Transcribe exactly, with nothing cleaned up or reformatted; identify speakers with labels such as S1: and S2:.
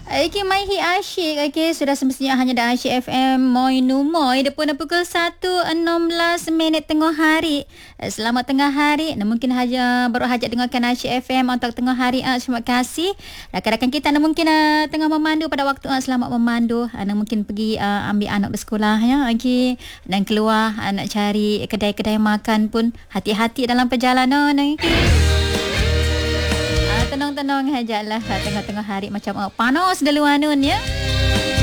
S1: Okay, mai hi asyik. Okay, sudah semestinya hanya dah Asyik F M Moi Numoy. Depan pukul satu enam belas minit tengah hari. Selamat tengah hari. Nah, mungkin haja baru hajat dengarkan Asyik F M untuk tengah hari. Uh, terima kasih. Rakan-rakan kita nah, mungkin uh, tengah memandu pada waktu uh, selamat memandu. Uh, nah, mungkin pergi uh, ambil anak bersekolah ya. Okay. Dan keluar uh, nak cari kedai-kedai makan pun hati-hati dalam perjalanan. Okay. Tenang-tenang aja lah tengah-tengah hari macam oh, panas di luar nun ya.